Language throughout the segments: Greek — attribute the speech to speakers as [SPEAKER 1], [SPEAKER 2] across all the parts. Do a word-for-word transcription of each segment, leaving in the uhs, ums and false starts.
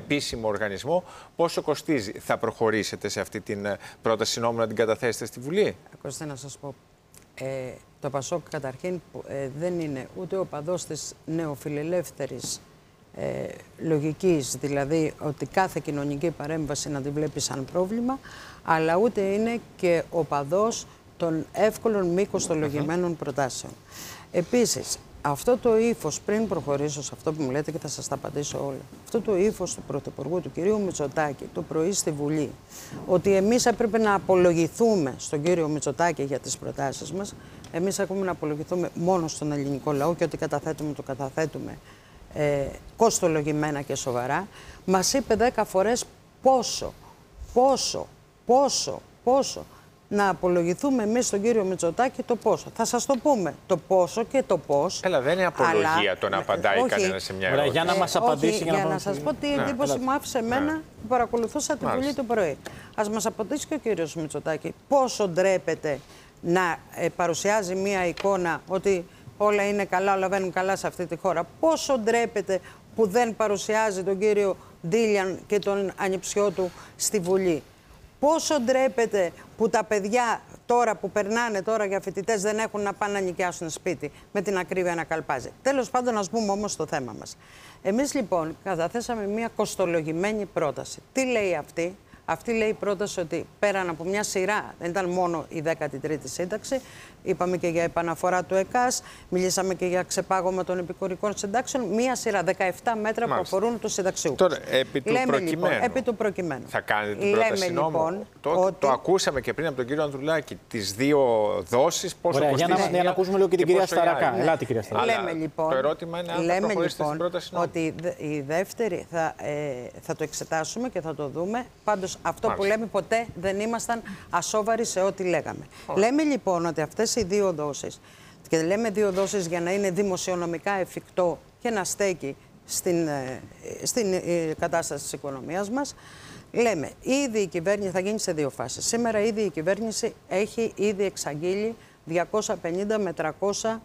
[SPEAKER 1] επίσημο οργανισμό. Πόσο κοστίζει? Θα προχωρήσετε σε αυτή την πρόταση νόμου να την καταθέσετε στη Βουλή?
[SPEAKER 2] Ακούστε να σας πω. Ε, το Πασόκ καταρχήν ε, δεν είναι ούτε ο οπαδός της νεοφιλελεύθερης ε, λογικής, δηλαδή ότι κάθε κοινωνική παρέμβαση να τη βλέπει σαν πρόβλημα, αλλά ούτε είναι και οπαδός των εύκολων μη κοστολογημένων uh-huh. προτάσεων. Επίσης, αυτό το ύφος, πριν προχωρήσω σε αυτό που μου λέτε και θα σας τα απαντήσω όλα, αυτό το ύφος του Πρωθυπουργού, του κυρίου Μητσοτάκη, το πρωί στη Βουλή, ότι εμείς έπρεπε να απολογηθούμε στον κύριο Μητσοτάκη για τις προτάσεις μας, εμείς έχουμε να απολογηθούμε μόνο στον ελληνικό λαό και ότι καταθέτουμε το καταθέτουμε ε, κοστολογημένα και σοβαρά, μας είπε δέκα φορές πόσο, πόσο, πόσο, πόσο, να απολογηθούμε εμείς στον κύριο Μητσοτάκη το πόσο. Θα σας το πούμε το πόσο και το πώς.
[SPEAKER 1] Έλα, δεν είναι απολογία αλλά... το να απαντάει
[SPEAKER 2] όχι...
[SPEAKER 1] κανένα σε μια ερώτηση.
[SPEAKER 2] Για να μας απαντήσει. Όχι, για να, για να σας πω τι
[SPEAKER 1] ναι,
[SPEAKER 2] εντύπωση
[SPEAKER 1] ναι.
[SPEAKER 2] μου άφησε εμένα ναι. που παρακολουθούσα τη Βουλή το πρωί. Ας μας απαντήσει και ο κύριος Μητσοτάκη πόσο ντρέπεται να ε, παρουσιάζει μια εικόνα ότι όλα είναι καλά, όλα βαίνουν καλά σε αυτή τη χώρα. Πόσο ντρέπεται που δεν παρουσιάζει τον κύριο Ντίλιαν και τον ανιψιό του στη Βουλή. Πόσο ντρέπεται που τα παιδιά τώρα που περνάνε τώρα για φοιτητές δεν έχουν να πάνε να νοικιάσουν σπίτι με την ακρίβεια να καλπάζει. Τέλος πάντων, ας πούμε όμως το θέμα μας. Εμείς λοιπόν καταθέσαμε μια κοστολογημένη πρόταση. Τι λέει αυτή? Αυτή λέει η πρόταση ότι πέραν από μια σειρά, δεν ήταν μόνο η δέκατη τρίτη σύνταξη, είπαμε και για επαναφορά του ΕΚΑΣ, μιλήσαμε και για ξεπάγωμα των επικουρικών συντάξεων, μια σειρά δεκαεπτά μέτρα Μάλιστα. που αφορούν τους συνταξιούχους.
[SPEAKER 1] Τώρα, επί του,
[SPEAKER 2] Λέμε,
[SPEAKER 1] προκειμένου,
[SPEAKER 2] λοιπόν, επί του προκειμένου.
[SPEAKER 1] Θα κάνετε την πρόταση νόμου.
[SPEAKER 2] Λοιπόν,
[SPEAKER 1] το,
[SPEAKER 2] ότι...
[SPEAKER 1] το ακούσαμε και πριν από τον κύριο Ανδρουλάκη, τις δύο δόσεις, πόσο
[SPEAKER 3] Ωραία,
[SPEAKER 1] κοστίζει.
[SPEAKER 3] Για να, για να ακούσουμε λίγο και την κυρία Σταρακά. Ναι. Ελάτε, κυρία Σταρακά.
[SPEAKER 2] Λέμε λοιπόν,
[SPEAKER 1] το ερώτημα είναι αν
[SPEAKER 2] λέμε,
[SPEAKER 1] θα προχωρήσετε
[SPEAKER 2] λοιπόν,
[SPEAKER 1] στην πρόταση νόμου.
[SPEAKER 2] ότι η δεύτερη θα, ε, θα το εξετάσουμε και θα το δούμε. Πάντως αυτό Μάλιστα. που λέμε ποτέ δεν ήμασταν ασόβαροι σε ό,τι λέγαμε. Oh. Λέμε λοιπόν ότι αυτές οι δύο δόσεις, και λέμε δύο δόσεις για να είναι δημοσιονομικά εφικτό και να στέκει στην, στην κατάσταση της οικονομίας μας, λέμε ήδη η κυβέρνηση θα γίνει σε δύο φάσεις. Σήμερα ήδη η κυβέρνηση έχει ήδη εξαγγείλει διακόσια πενήντα με τριακόσια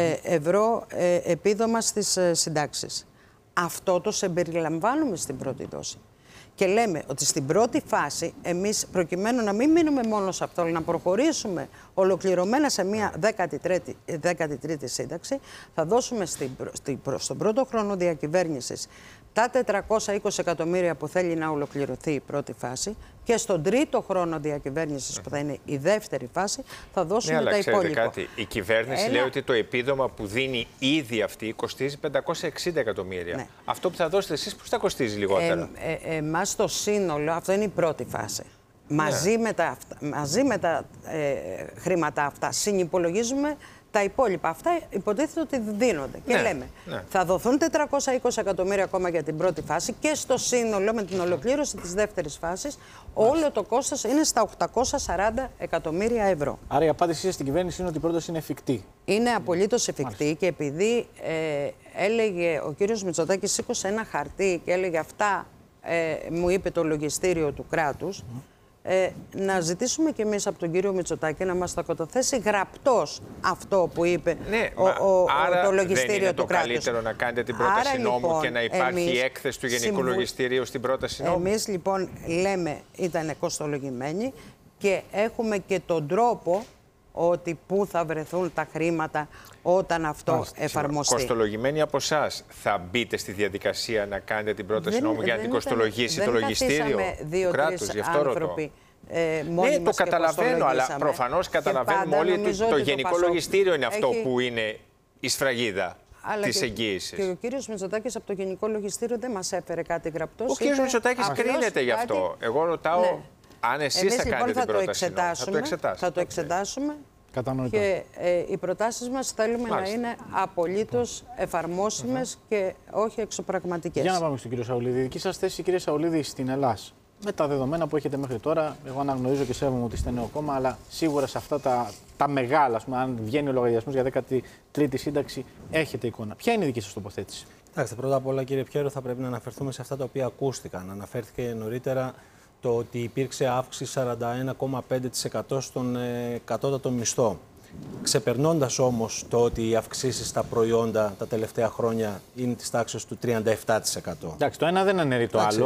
[SPEAKER 2] ευρώ επίδομα στις συντάξεις. Αυτό το συμπεριλαμβάνουμε στην πρώτη δόση. Και λέμε ότι στην πρώτη φάση εμείς προκειμένου να μην μείνουμε μόνο σε αυτό, αλλά να προχωρήσουμε ολοκληρωμένα σε μια δέκατη τρίτη σύνταξη, θα δώσουμε στην, στην, στον πρώτο χρόνο διακυβέρνησης τα τετρακόσια είκοσι εκατομμύρια που θέλει να ολοκληρωθεί η πρώτη φάση και στον τρίτο χρόνο διακυβέρνησης που θα είναι η δεύτερη φάση θα δώσουμε
[SPEAKER 1] ναι,
[SPEAKER 2] τα υπόλοιπα.
[SPEAKER 1] Κάτι. Η κυβέρνηση Ένα... λέει ότι το επίδομα που δίνει ήδη αυτή κοστίζει πεντακόσια εξήντα εκατομμύρια. Ναι. Αυτό που θα δώσετε εσείς πώς θα κοστίζει λιγότερα?
[SPEAKER 2] Ε, ε, εμάς το σύνολο, αυτό είναι η πρώτη φάση. Μαζί, ναι. με τα, μαζί με τα ε, χρήματα αυτά συνυπολογίζουμε τα υπόλοιπα. Αυτά υποτίθεται ότι δίνονται. Ναι, και λέμε, ναι. θα δοθούν τετρακόσια είκοσι εκατομμύρια ακόμα για την πρώτη φάση και στο σύνολο με την ολοκλήρωση της δεύτερης φάσης όλο το κόστος είναι στα οκτακόσια σαράντα εκατομμύρια ευρώ.
[SPEAKER 3] Άρα η απάντηση στην κυβέρνηση είναι ότι η πρόταση είναι εφικτή.
[SPEAKER 2] Είναι απολύτως εφικτή. Μάλιστα. Και επειδή ε, έλεγε ο κύριος Μητσοτάκης, σήκωσε ένα χαρτί και έλεγε αυτά ε, μου είπε το λογιστήριο του κράτους, mm. Ε, να ζητήσουμε και εμείς από τον κύριο Μητσοτάκη να μας τα καταθέσει γραπτός αυτό που είπε
[SPEAKER 1] ναι,
[SPEAKER 2] ο, ο,
[SPEAKER 1] άρα
[SPEAKER 2] το λογιστήριο
[SPEAKER 1] δεν είναι
[SPEAKER 2] του
[SPEAKER 1] το
[SPEAKER 2] κράτους.
[SPEAKER 1] Καλύτερο να κάνετε την πρόταση άρα, νόμου λοιπόν, και να υπάρχει εμείς, έκθεση του Γενικού συμβου... Λογιστηρίου στην πρόταση νόμου.
[SPEAKER 2] Εμείς λοιπόν λέμε ήταν κοστολογημένοι και έχουμε και τον τρόπο ότι πού θα βρεθούν τα χρήματα όταν αυτό Μάλιστα. εφαρμοστεί.
[SPEAKER 1] Κοστολογημένοι από εσάς θα μπείτε στη διαδικασία να κάνετε την πρόταση δεν, νόμου για να την κοστολογήσει το λογιστήριο του κράτους. Γι' αυτό ρωτώ.
[SPEAKER 2] Ε,
[SPEAKER 1] ναι, το καταλαβαίνω, αλλά προφανώς καταλαβαίνουμε όλοι ότι το, το Γενικό Πασόκ Λογιστήριο είναι αυτό έχει... που είναι η σφραγίδα της εγγύησης.
[SPEAKER 2] Και ο κύριος Μητσοτάκης από το Γενικό Λογιστήριο δεν μας έφερε κάτι γραπτός.
[SPEAKER 1] Ο κύριος Μητσοτάκης κρίνεται γι' αυτό. Κάτι... Εγώ ρωτάω ναι. αν εσείς Εμείς, θα λοιπόν, κάνετε θα την πρόταση νόμου. Θα το εξετάσουμε. Θα το εξετάσουμε.
[SPEAKER 3] Κατανοητό.
[SPEAKER 2] Και ε, οι προτάσεις μας θέλουμε Μάλιστα. να είναι απολύτως εφαρμόσιμες mm-hmm. και όχι εξωπραγματικές.
[SPEAKER 3] Για να πάμε στον κύριο Σαουλίδη. Δική σας θέση, κύριε Σαουλίδη, στην Ελλάς. Με τα δεδομένα που έχετε μέχρι τώρα, εγώ αναγνωρίζω και σέβομαι ότι είστε νέο κόμμα, αλλά σίγουρα σε αυτά τα, τα μεγάλα, πούμε, αν βγαίνει ο λογαριασμός για δέκατη τρίτη σύνταξη, έχετε εικόνα. Ποια είναι η δική σας τοποθέτηση?
[SPEAKER 4] Κοιτάξτε, πρώτα απ' όλα, κύριε Πιέρο, θα πρέπει να αναφερθούμε σε αυτά τα οποία ακούστηκαν. Αναφέρθηκε νωρίτερα το ότι υπήρξε αύξηση σαράντα ένα κόμμα πέντε τοις εκατό στον ε, κατώτατο μισθό. Ξεπερνώντας όμως το ότι οι αυξήσεις στα προϊόντα τα τελευταία χρόνια είναι της τάξης του τριάντα επτά τοις εκατό.
[SPEAKER 3] Εντάξει, το ένα δεν αναιρεί το άλλο.